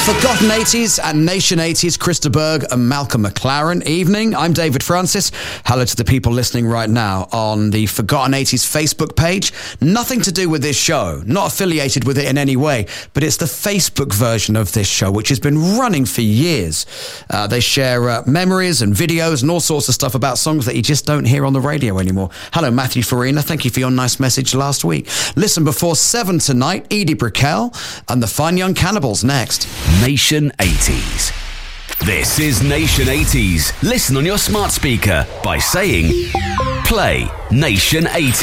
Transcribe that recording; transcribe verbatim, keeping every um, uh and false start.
Forgotten eighties and Nation eighties, Krista Berg and Malcolm McLaren. Evening, I'm David Francis. Hello to the people listening right now on the Forgotten eighties Facebook page. Nothing to do with this show, not affiliated with it in any way, but it's the Facebook version of this show, which has been running for years. Uh, they share uh, memories and videos and all sorts of stuff about songs that you just don't hear on the radio anymore. Hello, Matthew Farina. Thank you for your nice message last week. Listen, before seven tonight, Edie Brickell and the Fine Young Cannibals next. Nation eighties. This is Nation eighties. Listen on your smart speaker by saying, play Nation eighties.